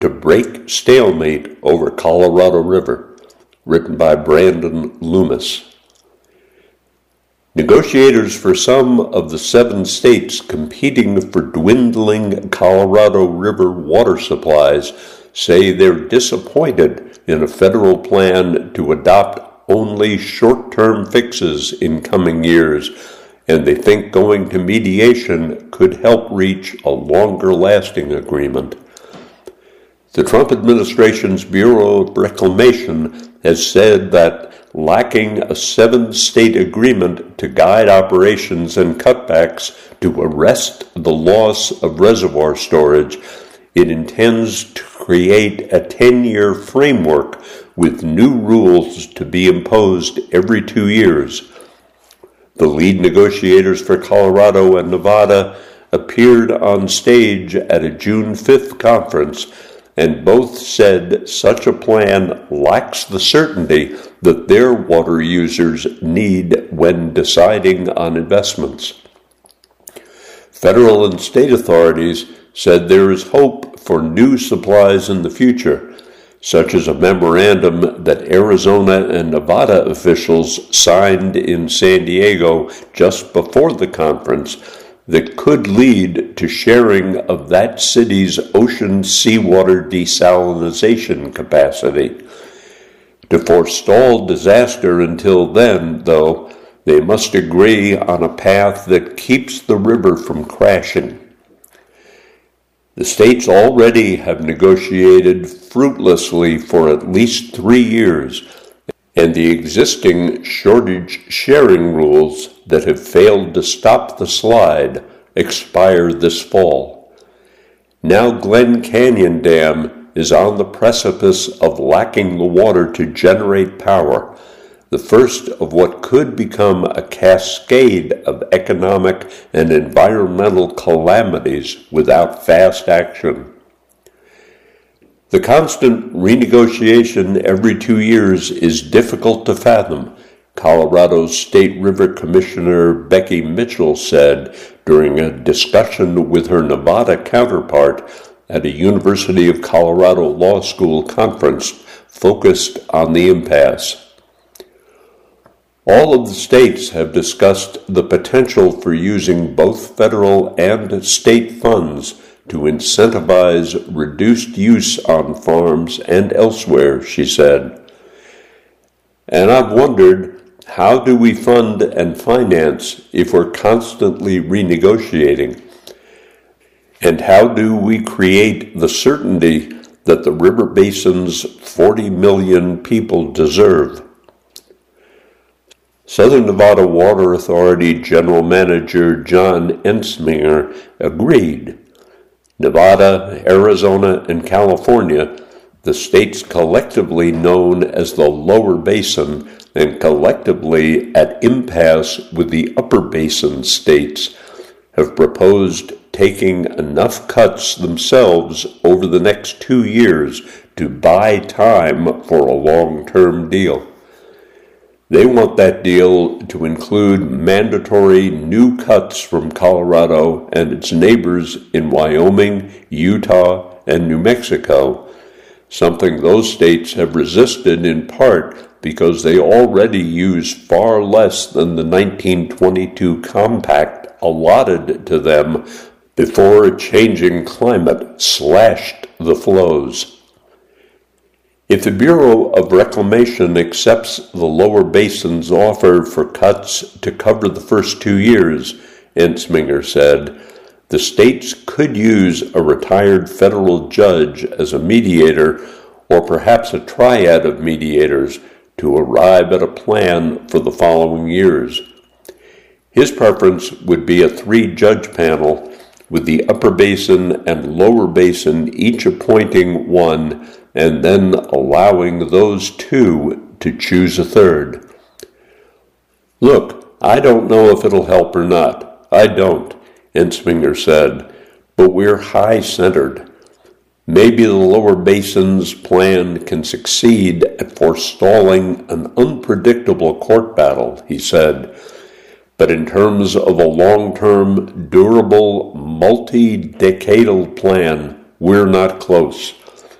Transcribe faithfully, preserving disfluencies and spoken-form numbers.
to break stalemate over Colorado River, written by Brandon Loomis. Negotiators for some of the seven states competing for dwindling Colorado River water supplies say they're disappointed in a federal plan to adopt only short-term fixes in coming years, and they think going to mediation could help reach a longer-lasting agreement. The Trump administration's Bureau of Reclamation has said that lacking a seven-state agreement to guide operations and cutbacks to arrest the loss of reservoir storage, it intends to create a ten-year framework with new rules to be imposed every two years. The lead negotiators for Colorado and Nevada appeared on stage at a June fifth conference, and both said such a plan lacks the certainty that their water users need when deciding on investments. Federal and state authorities said there is hope for new supplies in the future, such as a memorandum that Arizona and Nevada officials signed in San Diego just before the conference that could lead to sharing of that city's ocean seawater desalination capacity. To forestall disaster until then, though, they must agree on a path that keeps the river from crashing. The states already have negotiated fruitlessly for at least three years, and the existing shortage sharing rules that have failed to stop the slide expire this fall. Now Glen Canyon Dam is on the precipice of lacking the water to generate power, the first of what could become a cascade of economic and environmental calamities without fast action. The constant renegotiation every two years is difficult to fathom, Colorado's State River Commissioner Becky Mitchell said during a discussion with her Nevada counterpart at a University of Colorado Law School conference focused on the impasse. All of the states have discussed the potential for using both federal and state funds to incentivize reduced use on farms and elsewhere, she said. And I've wondered, how do we fund and finance if we're constantly renegotiating? And how do we create the certainty that the river basin's forty million people deserve? Southern Nevada Water Authority General Manager John Ensminger agreed. Nevada, Arizona, and California, the states collectively known as the Lower Basin and collectively at impasse with the Upper Basin states, have proposed taking enough cuts themselves over the next two years to buy time for a long-term deal. They want that deal to include mandatory new cuts from Colorado and its neighbors in Wyoming, Utah, and New Mexico, something those states have resisted in part because they already use far less than the nineteen twenty-two compact allotted to them before a changing climate slashed the flows. If the Bureau of Reclamation accepts the Lower Basin's offer for cuts to cover the first two years, Ensminger said, the states could use a retired federal judge as a mediator or perhaps a triad of mediators to arrive at a plan for the following years. His preference would be a three-judge panel with the Upper Basin and Lower Basin each appointing one and then allowing those two to choose a third. Look, I don't know if it'll help or not. I don't, Ensminger said, but we're high-centered. Maybe the Lower Basin's plan can succeed at forestalling an unpredictable court battle, he said. But in terms of a long-term, durable, multi-decadal plan, we're not close.